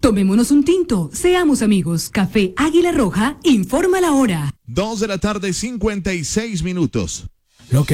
Tomémonos un tinto, seamos amigos. Café Águila Roja, informa la hora. 2 de la tarde, 56 minutos.